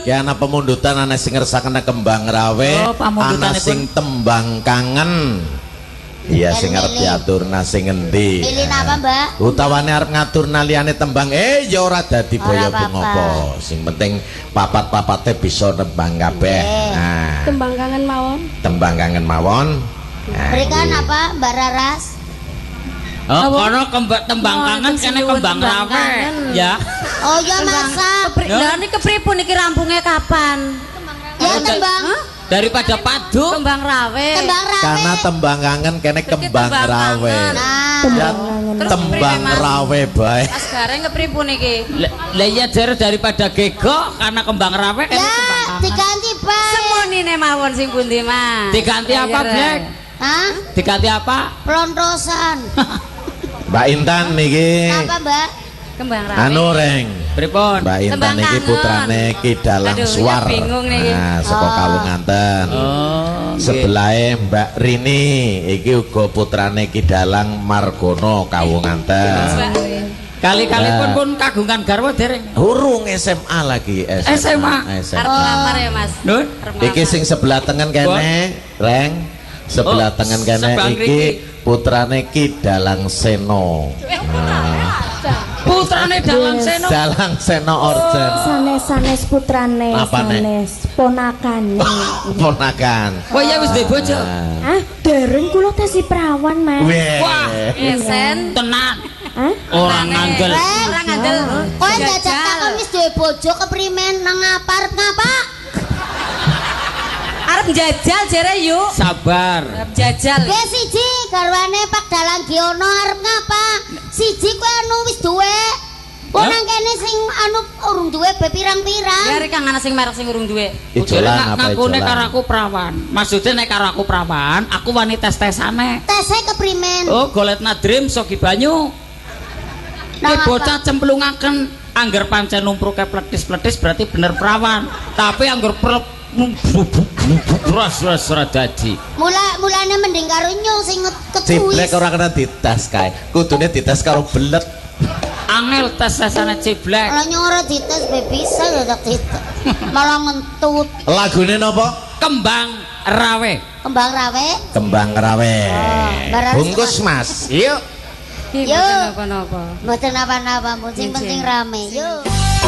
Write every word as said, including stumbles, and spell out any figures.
Ki ana pemundutan ana sing ngersakaken kembang rawe, Oh, ana pamundutanipun. sing tembang kangen. Iya sing arep diaturna sing endi. Pilih apa, Mbak? Utawane arep ngaturna liyane tembang, eh ya ora dadi boyo Ora apa-apa. ngopo. Sing penting papat-papate bisa nembang kabeh. Nggih. Nah, Tembang kangen mawon. tembang kangen mawon. Nah, Berikan iki. apa, Mbak Raras? Oh, kono kembang tembang Oh, kangen itu kene sing kembang tembang rawe. kangen. Ya. Oh ya masa. Ya. Lah niki kepripun iki rampungnya kapan? Ya tembang. Daripada padu. Tembang rawe. Tembang rawe. Karena tembang kangen kene kembang tembang rawe. kangen. Nah, Ya, Terus tembang kepriwe, Mas? rawe bae. Mas Gareng kepripun iki? Lah iya jare daripada gegok karena kembang rawe kene ya kembang kangen. diganti bae. Semunine mawon sing pundi, Mas? Diganti apa, Black? Hah? Diganti apa? Pelontosan. Mbak Intan niki Apa, Mbak? Kembang rawe. anu reng. Pripun? Mbak Intan Tembang niki kangen. putrane Ki Dalang Aduh, Suar. ya bingung niki. Nah, saka Oh. Kawunganten. Oh. nggih. Sebelahe Mbak Rini iki uga putrane Ki Dalang Margono Kawunganten. Kali-kalipun Nah. pun kagungan garwa dereng. Urung S M A lagi S M A. S M A. S M A. Arep ngelamar ya, Mas? Nun. Arep Iki ngelamar. sing sebelah tengen kene, Reng. Sebelah Oh, tengen kene sebelah iki mriki. putrane Ki Dalang Seno. Nah, Putrane Dalang Seno. Dalang Seno Orjen. Sanes-sanes putrane, Apane? sanes ponakane. Ponakan. Wah, ya wis duwe bojo. Nah. Ah, dereng kula tasih perawan, Mas. Weh. Wah, Esen. tenan. Hah? Orang ngandel. Orang ngandel. Kowe jajak takon wis duwe bojo keprimen nang ngapa arep ngapa? Arep njajal jere yuk. Sabar. Arep jajal. Ge siji garwane Pak Dalang Giono arep ngapa? Siji kowe anu wis duwe. Kok nang kene sing anu urung duwe be pirang-pirang. Ya rek kang ana sing merek sing urung duwe. Ijolan apa Ngaku nek ijolan? karo aku perawan. Maksudnya nek karo aku perawan, aku wani tes-tesane. Tese keprimen. Oh, goletna dream sogi banyu. Nang Ki apa? bocah cemplungaken angger pancen numpruke pletis-pletis berarti bener perawan. Tapi angger per ras-ras ora dadi. Mula mulane mending karo nyung sing ketuwis. Ciblek ora kena dites kae. Kudune dites karo belet. Angel tes-tesane ciblek. Kalau nyung ora dites be bisa ya tak dites. Malah ngentut. Lagune napa? Kembang rawe. Kembang rawe. Kembang rawe. Barang Bungkus, Mas. Yuk. Iki Yo. mboten napa-napa. Mboten apa-apa, mun sing Nggih, penting Jen. rame. Yo.